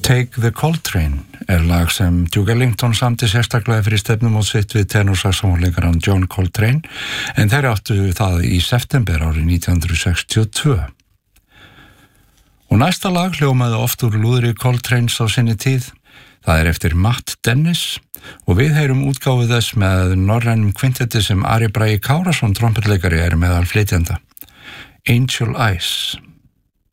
Take the Coltrane lag sem Duke Ellington samdi sérstaklega fyrir stefnumót sitt við tenorsaxófonleikarann John Coltrane en þeir áttu það í september árið 1962. Og næsta lag hljómaði oft úr lúðri Coltranes á sinni tíð. Það eftir Matt Dennis og við heyrum útgáfu þess með norrænum kvintetti sem Ari Bragi Kárason trompetleikari meðal flytjenda. Angel Eyes.